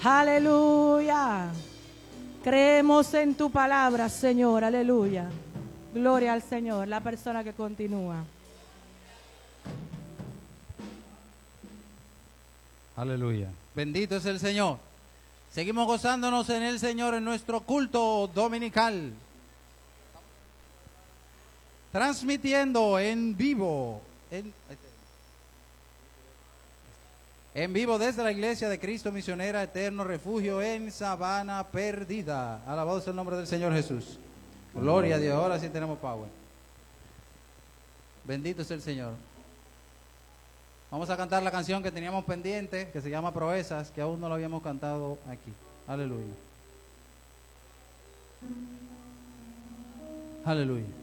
Aleluya. Creemos en tu palabra, Señor. Aleluya. Gloria al Señor. La persona que continúa. Aleluya. Bendito es el Señor. Seguimos gozándonos en el Señor en nuestro culto dominical. Transmitiendo en vivo. En vivo desde la Iglesia de Cristo Misionera Eterno Refugio en Sabana Perdida. Alabado sea el nombre del Señor Jesús. Gloria a Dios. Ahora sí tenemos power. Bendito es el Señor. Vamos a cantar la canción que teníamos pendiente, que se llama Proezas, que aún no la habíamos cantado aquí. Aleluya. Aleluya.